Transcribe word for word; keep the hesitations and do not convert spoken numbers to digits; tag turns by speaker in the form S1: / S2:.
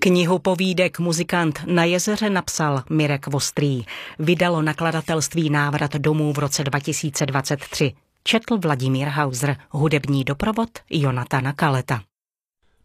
S1: Knihu povídek Muzikant na jezeře napsal Mirek Vostrý. Vydalo nakladatelství Návrat domů v roce dva tisíce dvacet tři. Četl Vladimír Hauser, hudební doprovod Jonatana Kaleta.